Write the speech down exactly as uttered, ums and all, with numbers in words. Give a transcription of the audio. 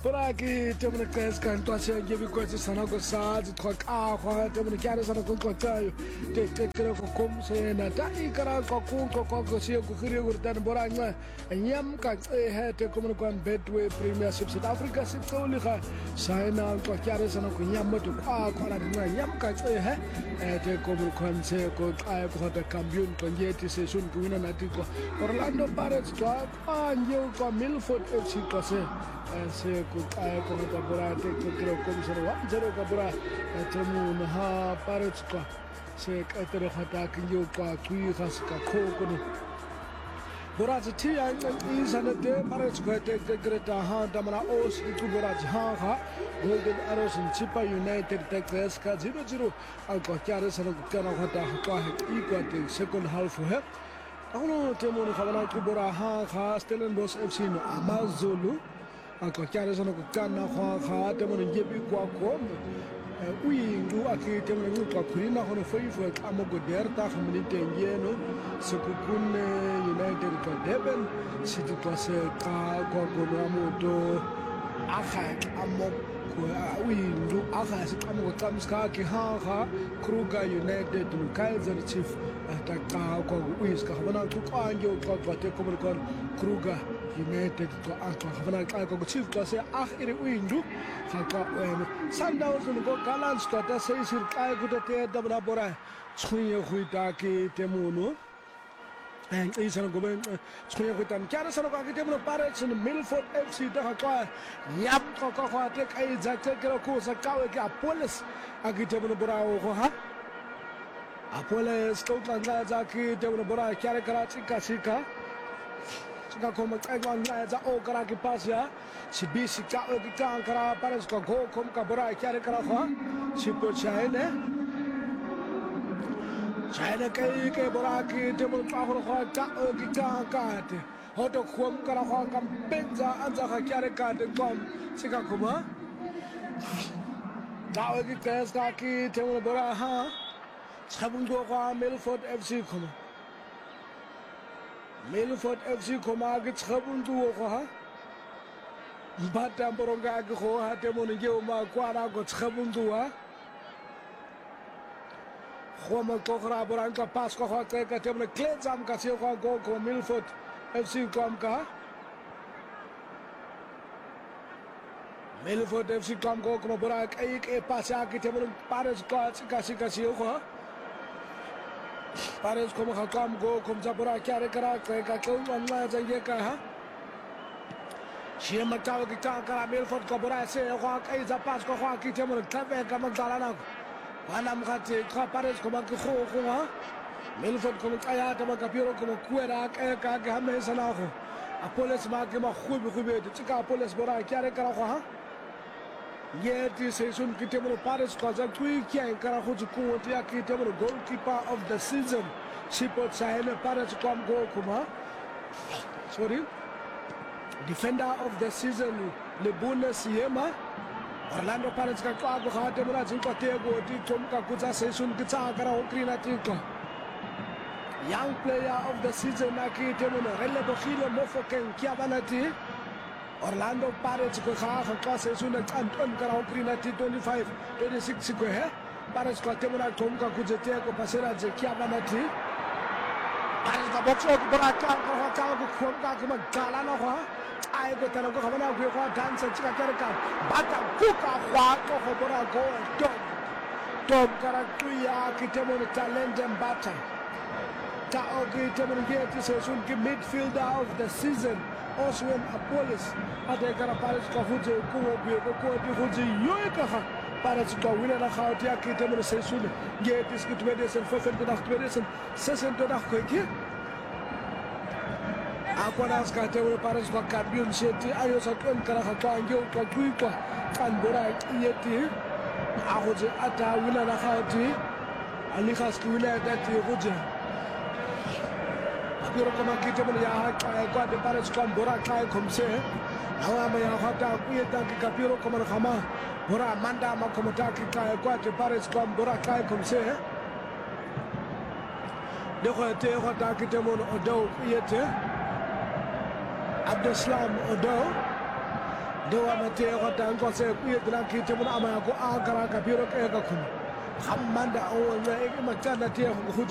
Poraki temune kweska ntwashe ngebi kwetsi sana ko sazi twaka kwa temune kyare sana ko kwatayo te te kere ko komse na ta ikara ko ku ko ko sie ku khiri urtan boranga nyam ka he te komune kwan Betway Premiership South Africa sitsoli kha saina ko kyare sana ko nyam to kwa kwa na nyam ka he te komune kwan se ko ay ko ta campion ko ngeti session ku wina na tiko Orlando Pirates twa kwa nje ko Milford F C ko se se ko ay ko ta bora te ko kero komse wa zero ka bora temu na ha Pirates ko se ka tere khata kinyo kwa kui khas ka kho ko no bora ti ay is ana de Pirates ko te greta ha damana os ku bora ha ha Golden Arrows in Chipa United Texas ka zero zero al ko kyare sana ko kana khata ko he i ko te second half he ono temu no khabana ku bora ha ha Stellenbosch F C no Amazulu ako kyare sana ko kana kha kha temu ngebi kwa ko uyindu akhi temu ngi kwa khurina hono foi foi amogo derta khamunite ngeno sekukune United ko Durban city ko se ka ko ko amoto akha amo ko uyindu akha se amogo tsamska ki ha ha Kruger United no Kaizer Chief ta ka ko uyiska bana ku kanje ko ko te ko ko Kruger United to akwa khafana ka ko chief to se ah iri windu khaka Sundowns no Gallants to ta se sir ka ko te da bra bora tsuye khuita ki temuno en isan go ben tsuye khuitan kyara sana ka ki temuno Pirates in Milford F C da ka yap ko ko ko te kai za te kro ko sa ka ke Apollos aki temuno bora ko ha Apollos Scotland za ki temuno bora kyara Karachi ka sika ka koma kaiwan na za o kara ki pasya sibisi ka o ki kan kara Pirates ko go kom ka bora kyare kara kha sipo chaine chaine kai ke bora ki te mo ka ho kha ta o ki kan ka te hoto khom kara kha kam benza anza kha kyare ka te kom sika kuma ta o ki kes ka ki te mo bora ha chabun go kha Milford F C kuma Milford F C koma ke tshabundu go ha mbata mboronga ke go ha te mo nge o ma kwara go tshabundu ha go ma ko gra boran ka pas ko ha ke ka te mo klezam ka se go go ko Milford F C kom ka Milford F C kom go ko boran ka ik e pas ya ke te mo Pirates ka ka si ka si go Pirates como hakam go kom zabura kyare kara ka ko online jaiye ka ha shema taw ki ta kara Milford ko bura se ko kai za pas ko ko ki temo tabe ka magdala na wana mkhati ka Pirates ko ka kho kho ha Milford ko kaya ta ka piro ko kuera ka ka ka me sana ko Apollos ma ke ma khubi khubi ti ka Apollos bura kyare kara ko ha yeti season ki temo Pirates ko za tui kya kara khu ku ti ya ki temo goalkeeper of the season sipo tsahele Pirates ko go kuma sorry defender of the season Lebuna Siema Orlando Pirates ka ka go ha temo ra tsi ko te go ti tom ka ku za season ki tsa kara ho krina ti ko young player of the season aki temo rele bokhile mo fokeng kya banati Orlando Pirates ko kha kha season na kanton kara krina T twenty-five twenty-six ko he Pirates ko temuna tom ka kujete ko pasera je kya banati Pirates ka boxo ko bra ka ko ka ko khom ka ko magala na ko ai ko tana ko khamana ko ko dance chika kare ka bata ku ka khwa ko ko bra go to tom kara tuya ki temuna talent and bata ta ogi temuna get season ki midfielder of the season Oswin Apollos ate kara Pirates ko huje ko bi ko ko di huje yoy ka ha Pirates ko wina na khawti ak temuna season get is good medicine for the nacht medicine season to nacht ko ki akwana ska temuna Pirates ko champion city ayo sa kon kara ha ko nge ko kui ko kan bora yeti a huje ata wina na khawti ali khas ki wina da ti huje Piro kama kite mo ya kwa de Pirates ko bora kai komse hawa ma ya hata kuyeta ki kapiro kama kama bora manda ma kama taki kai kwa de Pirates ko bora kai komse de ko te ko taki te mo odo yete Abdeslam Odo do ana te ko tan ko se ku ye gran ki te mun ama ko a kara ka biro ke ka kun hammanda o ya e ma tana te ko